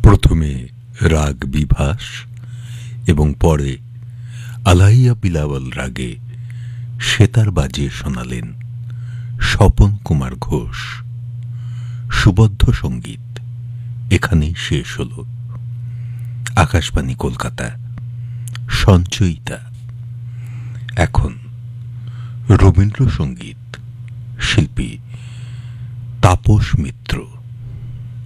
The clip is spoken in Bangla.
প্রথমে রাগ বিভাস এবং পরে আলাইয়া বিলাওয়াল রাগে সেতার বাজিয়ে শোনালেন স্বপন কুমার ঘোষ। সুবদ্ধ সঙ্গীত এখানেই শেষ হল। আকাশবাণী কলকাতা, সঞ্চয়িতা। এখন রবীন্দ্রসঙ্গীত, শিল্পী তাপস মিত্র।